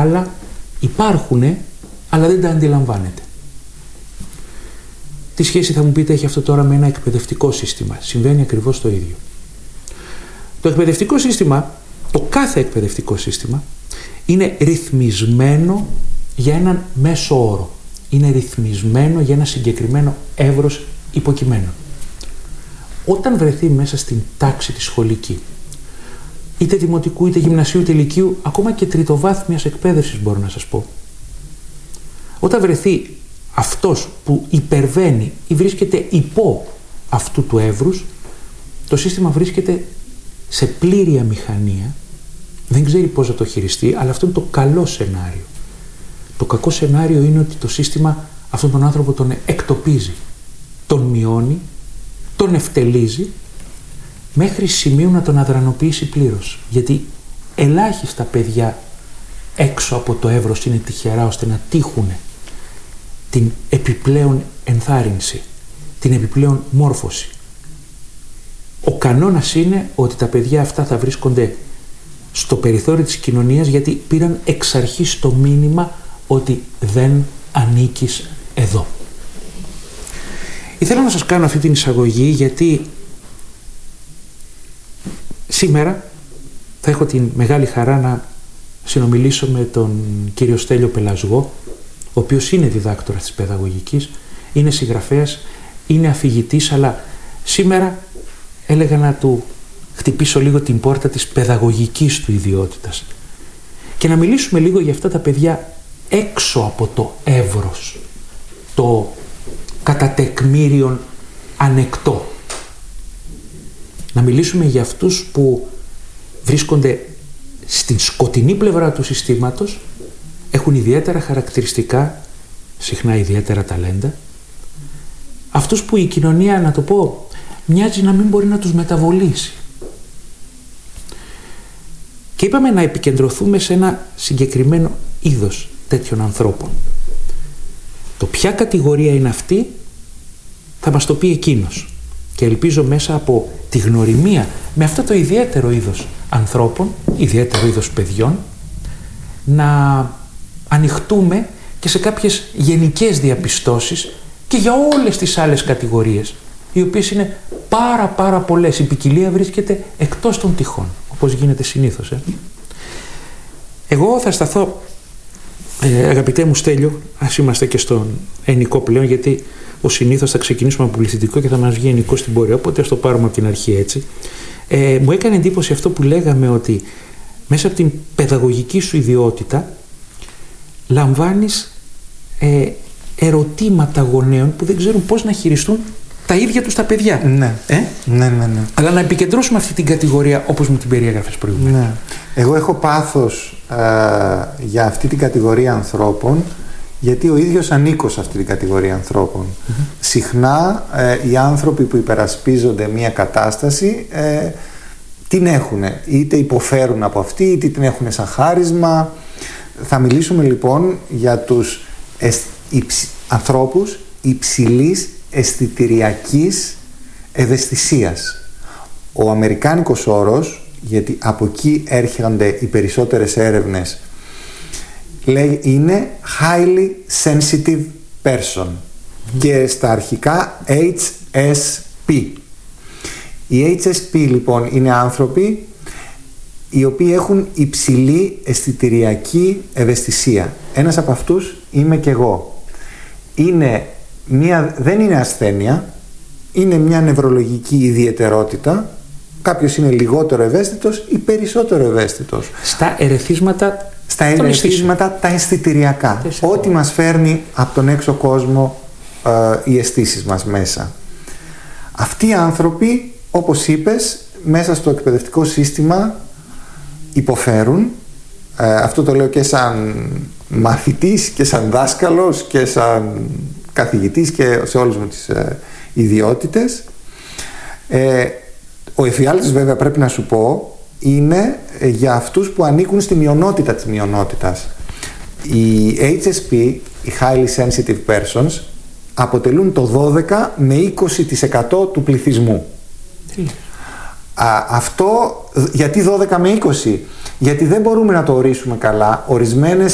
άλλα υπάρχουν, αλλά δεν τα αντιλαμβάνεται. Τι σχέση θα μου πείτε έχει αυτό τώρα με ένα εκπαιδευτικό σύστημα? Συμβαίνει ακριβώς το ίδιο. Το εκπαιδευτικό σύστημα, το κάθε εκπαιδευτικό σύστημα, είναι ρυθμισμένο για έναν μέσο όρο. Είναι ρυθμισμένο για ένα συγκεκριμένο εύρος υποκειμένων. Όταν βρεθεί μέσα στην τάξη τη σχολική, είτε δημοτικού, είτε γυμνασίου, είτε λυκείου, ακόμα και τριτοβάθμιας εκπαίδευσης μπορώ να σας πω, όταν βρεθεί αυτός που υπερβαίνει ή βρίσκεται υπό αυτού του εύρους, το σύστημα βρίσκεται σε πλήρη αμηχανία, δεν ξέρει πώς να το χειριστεί, αλλά αυτό είναι το καλό σενάριο. Το κακό σενάριο είναι ότι το σύστημα αυτόν τον άνθρωπο τον εκτοπίζει, τον μειώνει, τον ευτελίζει, μέχρι σημείου να τον αδρανοποιήσει πλήρως. Γιατί ελάχιστα παιδιά έξω από το εύρος είναι τυχερά ώστε να τύχουν την επιπλέον ενθάρρυνση, την επιπλέον μόρφωση. Ο κανόνας είναι ότι τα παιδιά αυτά θα βρίσκονται στο περιθώριο της κοινωνίας γιατί πήραν εξ αρχής το μήνυμα ότι δεν ανήκεις εδώ. Ήθελα να σας κάνω αυτή την εισαγωγή γιατί σήμερα θα έχω την μεγάλη χαρά να συνομιλήσω με τον κύριο Στέλιο Πελασγό, ο οποίος είναι διδάκτορας της παιδαγωγικής, είναι συγγραφέας, είναι αφηγητής, αλλά σήμερα έλεγα να του χτυπήσω λίγο την πόρτα της παιδαγωγικής του ιδιότητας και να μιλήσουμε λίγο για αυτά τα παιδιά έξω από το εύρος, το κατά τεκμήριον ανεκτό. Να μιλήσουμε για αυτούς που βρίσκονται στην σκοτεινή πλευρά του συστήματος, έχουν ιδιαίτερα χαρακτηριστικά, συχνά ιδιαίτερα ταλέντα, αυτούς που η κοινωνία, να το πω, μοιάζει να μην μπορεί να τους μεταβολήσει. Και είπαμε να επικεντρωθούμε σε ένα συγκεκριμένο είδος τέτοιων ανθρώπων. Το ποια κατηγορία είναι αυτή θα μας το πει εκείνος. Και ελπίζω μέσα από τη γνωριμία με αυτό το ιδιαίτερο είδος ανθρώπων, ιδιαίτερο είδος παιδιών, να ανοιχτούμε και σε κάποιες γενικές διαπιστώσεις και για όλες τις άλλες κατηγορίες, οι οποίες είναι πάρα πολλές. Η ποικιλία βρίσκεται εκτός των τυχών, όπως γίνεται συνήθως. Εγώ θα σταθώ, αγαπητέ μου Στέλιο, ας είμαστε και στον ενικό πλέον, γιατί ως συνήθως θα ξεκινήσουμε από πληθυντικό και θα μας βγει ενικό στην πορεία, οπότε ας το πάρουμε από την αρχή έτσι. Μου έκανε εντύπωση αυτό που λέγαμε, ότι μέσα από την παιδαγωγική σου ιδιότητα λαμβάνεις ερωτήματα γονέων που δεν ξέρουν πώς να χειριστούν τα ίδια τους τα παιδιά. Ναι. Ναι. Αλλά να επικεντρώσουμε αυτή την κατηγορία όπως μου την περιέγραφες προηγουμένως. Ναι. Εγώ έχω πάθος για αυτή την κατηγορία ανθρώπων, γιατί ο ίδιος ανήκω σε αυτή την κατηγορία ανθρώπων. Συχνά οι άνθρωποι που υπερασπίζονται μια κατάσταση την έχουν, είτε υποφέρουν από αυτή, είτε την έχουν σαν χάρισμα. Θα μιλήσουμε λοιπόν για τους ανθρώπους υψηλής αισθητηριακής ευαισθησίας. Ο αμερικάνικος όρος, γιατί από εκεί έρχονται οι περισσότερες έρευνες, λέει είναι highly sensitive person και στα αρχικά HSP. Οι HSP λοιπόν είναι άνθρωποι οι οποίοι έχουν υψηλή αισθητηριακή ευαισθησία. Ένας από αυτούς είμαι και εγώ. Δεν είναι ασθένεια, είναι μια νευρολογική ιδιαιτερότητα. Κάποιος είναι λιγότερο ευαίσθητος ή περισσότερο ευαίσθητος. Στα ερεθίσματα τα αισθητηριακά. Ό,τι μας φέρνει από τον έξω κόσμο οι αισθήσεις μας μέσα. Αυτοί οι άνθρωποι, όπως είπες, μέσα στο εκπαιδευτικό σύστημα υποφέρουν. Αυτό το λέω και σαν μαθητής και σαν δάσκαλος και σαν καθηγητής και σε όλες μου τις ιδιότητες. Ο εφιάλτης βέβαια, πρέπει να σου πω, είναι για αυτούς που ανήκουν στη μειονότητα της μειονότητας. Οι HSP, οι highly sensitive persons, αποτελούν το 12 με 20% του πληθυσμού. Αυτό γιατί 12 με 20? Γιατί δεν μπορούμε να το ορίσουμε καλά. Ορισμένες